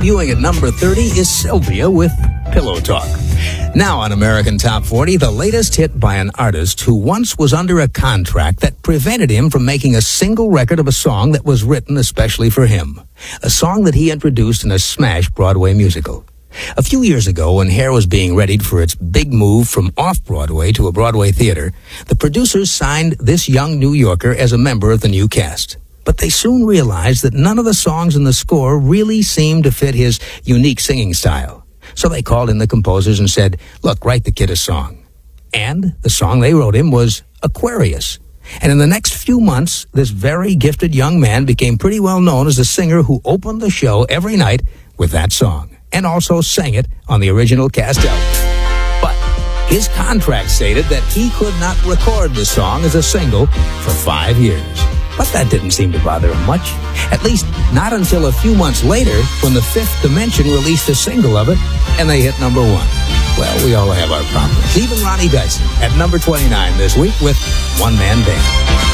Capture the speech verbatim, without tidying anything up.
Debuting at number thirty is Sylvia with Pillow Talk. Now on American Top forty, the latest hit by an artist who once was under a contract that prevented him from making a single record of a song that was written especially for him. A song that he introduced in a smash Broadway musical. A few years ago, when Hair was being readied for its big move from off-Broadway to a Broadway theater, the producers signed this young New Yorker as a member of the new cast. But they soon realized that none of the songs in the score really seemed to fit his unique singing style. So they called in the composers and said, look, write the kid a song. And the song they wrote him was Aquarius. And in the next few months, this very gifted young man became pretty well known as the singer who opened the show every night with that song, and also sang it on the original cast album. But his contract stated that he could not record the song as a single for five years. But that didn't seem to bother him much. At least not until a few months later, when the Fifth Dimension released a single of it, and they hit number one. Well, we all have our problems. Even Ronnie Dyson at number twenty-nine this week with One Man Band.